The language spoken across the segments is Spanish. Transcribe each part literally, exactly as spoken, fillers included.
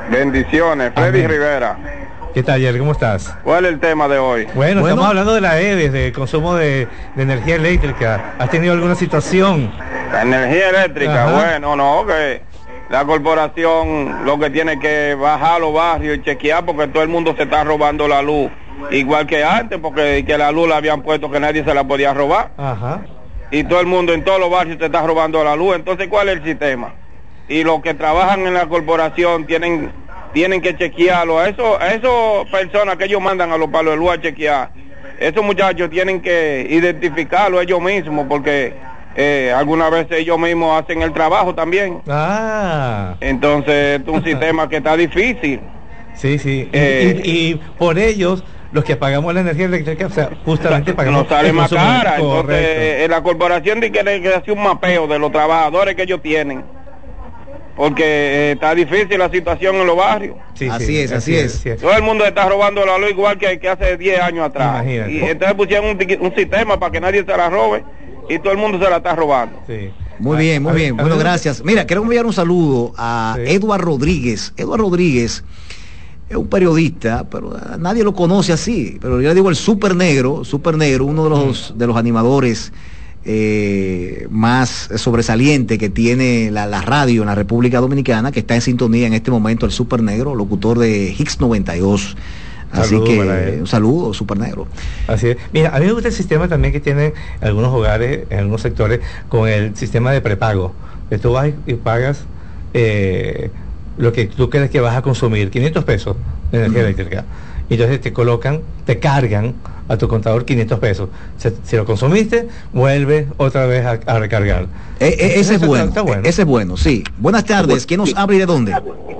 Bendiciones, Freddy Amén. Rivera. ¿Qué tal, Jerry? ¿Cómo estás? ¿Cuál es el tema de hoy? Bueno, Bueno. estamos hablando de la E D E, de consumo de, de energía eléctrica. ¿Has tenido alguna situación? La energía eléctrica, Ajá. bueno, no, que la corporación lo que tiene que bajar a los barrios y chequear porque todo el mundo se está robando la luz. Igual que antes, porque que la luz la habían puesto que nadie se la podía robar. Ajá. Y todo el mundo en todos los barrios se está robando la luz. Entonces, ¿cuál es el sistema? Y los que trabajan en la corporación tienen tienen que chequearlo. A eso, a esos personas que ellos mandan a los palos de luz a chequear, esos muchachos tienen que identificarlo ellos mismos, porque eh, algunas veces ellos mismos hacen el trabajo también. Ah. Entonces, es un sistema que está difícil. Sí, sí. Y, Eh, y, y por ellos, los que pagamos la energía eléctrica, o sea, justamente pagamos... Nos sale el más consumo. cara. Entonces, Correcto. eh, la corporación tiene que, que hacer un mapeo de los trabajadores que ellos tienen, porque eh, está difícil la situación en los barrios. Sí, Así sí, es, así es. Todo el mundo está robando la luz igual que, que hace diez años atrás. Imagínate. Y entonces pusieron un, tiqui- un sistema para que nadie se la robe y todo el mundo se la está robando. Sí. Muy A- bien, muy a- bien. a- Bueno, a- gracias. Mira, quiero enviar un saludo a Sí. Eduard Rodríguez. Eduard Rodríguez es un periodista, pero eh, nadie lo conoce así. Pero yo le digo el Super Negro, Super Negro, uno de los, de los animadores eh, más sobresaliente que tiene la, la radio en la República Dominicana, que está en sintonía en este momento, el Super Negro, locutor de Hits noventa y dos. Así Saludo que para él. un saludo, Super Negro. Así es. Mira, a mí me gusta el sistema también que tienen algunos hogares, en algunos sectores, con el sistema de prepago. Que tú vas y pagas eh, lo que tú crees que vas a consumir, quinientos pesos de energía eléctrica. Y entonces te colocan, te cargan a tu contador quinientos pesos. Si, si lo consumiste, vuelve otra vez a, a recargar. Eh, eh, ese es Eso bueno, está bueno. ese es bueno, sí. Buenas tardes, ¿quién nos habla y de dónde?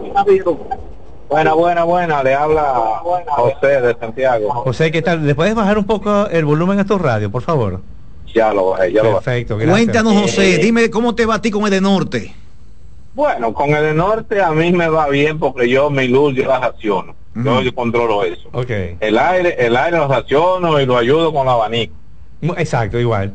Buena, buena, buena, le habla José de Santiago. José, ¿qué tal? ¿Le puedes bajar un poco el volumen a tu radio, por favor? Ya lo bajé, ya lo bajé. Perfecto, gracias. Cuéntanos, José, Eh, dime cómo te va a ti con el de norte. Bueno, con el de norte a mí me va bien porque yo mi luz yo la raciono. Ujú. Yo controlo eso. Ok. El aire, el aire lo raciono y lo ayudo con el abanico. Mu- Exacto, igual.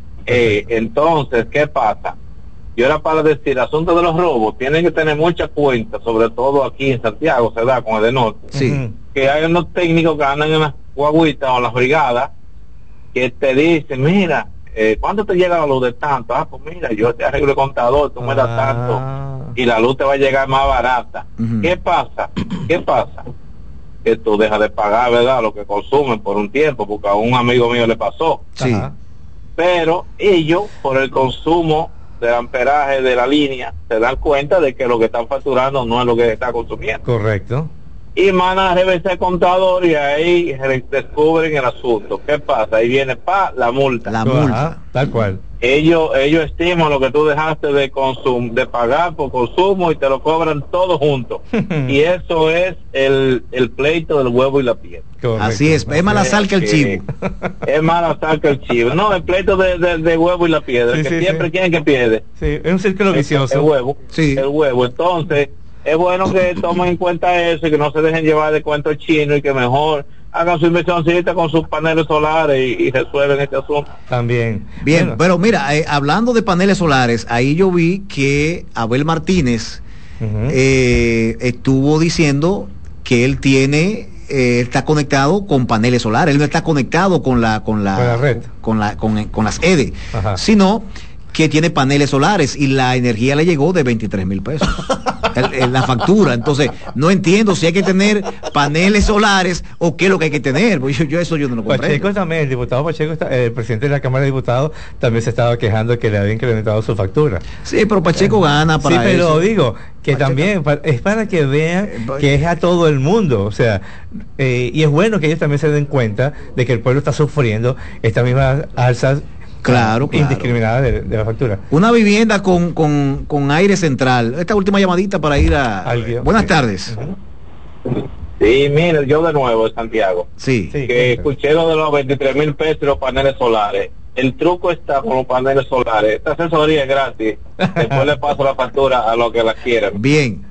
Eh, entonces, ¿qué pasa? Yo era para decir, el asunto de los robos, tienen que tener mucha cuenta, sobre todo aquí en Santiago, se da con el de norte, Sí. Ujú. que hay unos técnicos que andan en las guaguitas o en las brigadas que te dicen, mira, eh, ¿cuánto te llega la luz de tanto? Ah, pues mira, yo te arreglo el contador, tú me das Ah. tanto y la luz te va a llegar más barata. Ujú. ¿Qué pasa? ¿Qué pasa? Que tú dejas de pagar, ¿verdad? Lo que consumen por un tiempo, porque a un amigo mío le pasó. Sí. Ajá. Pero ellos, por el consumo del amperaje de la línea, se dan cuenta de que lo que están facturando no es lo que está consumiendo. Correcto. Y mandan a reversar el contador y ahí re- descubren el asunto. ¿Qué pasa? Ahí viene pa la multa. La Ajá, multa. tal cual. Ellos ellos estiman lo que tú dejaste de consum de pagar por consumo y te lo cobran todo junto. Y eso es el, el pleito del huevo y la piedra. Correcto. Así es, es más la sal que el chivo. Es más la que el chivo. No, el pleito de, de, de huevo y la piedra. Sí, que sí, siempre sí. quieren que pierde. Sí, es un círculo El, vicioso. el huevo. Sí. El huevo. Entonces, es bueno que tomen en cuenta eso y que no se dejen llevar de cuentos chinos y que mejor hagan su inversioncita con sus paneles solares y, y resuelven este asunto. También. Bien, Bueno, pero mira, eh, hablando de paneles solares, ahí yo vi que Abel Martínez ujú. eh, estuvo diciendo que él tiene, eh, está conectado con paneles solares, él no está conectado con la, con la, Con la red. con la, con, con las E D E, Ajá. sino que tiene paneles solares y la energía le llegó de veintitrés mil pesos. el- el- la factura. Entonces, no entiendo si hay que tener paneles solares o qué es lo que hay que tener. Porque yo, yo eso yo no lo comprendo. Pacheco también, el diputado Pacheco, está- el presidente de la Cámara de Diputados, también se estaba quejando que le había incrementado su factura. Sí, pero Pacheco gana para sí, pero eso. digo que Pacheco- también pa- es para que vean Eh, pa- que es a todo el mundo, o sea, eh, y es bueno que ellos también se den cuenta de que el pueblo está sufriendo estas mismas alzas Claro, claro. indiscriminadas de, de la factura. Una vivienda con, con, con aire central. Esta última llamadita para ir a... Al guión. Buenas Sí. tardes. Ujú. Sí, mire, yo de nuevo de Santiago, Sí. Sí, que cuéntame. escuché lo de los veintitrés mil pesos y los paneles solares. El truco está con los paneles solares. Esta asesoría es gratis. Después le paso la factura a los que la quieran. Bien.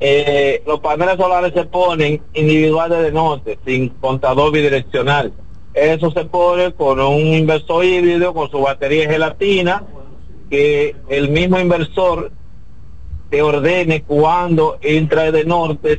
Eh, los paneles solares se ponen individuales de norte, sin contador bidireccional. Eso se pone con un inversor híbrido, con su batería de gelatina, que el mismo inversor te ordene cuando entra de norte